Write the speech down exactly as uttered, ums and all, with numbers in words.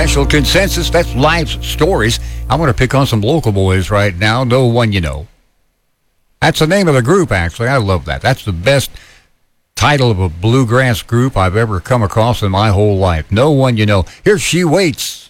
Special Consensus. That's Life's Stories. I want to pick on some local boys right now. No One You Know. That's the name of the group, actually. I love that. That's the best title of a bluegrass group I've ever come across in my whole life. No One You Know. Here She Waits.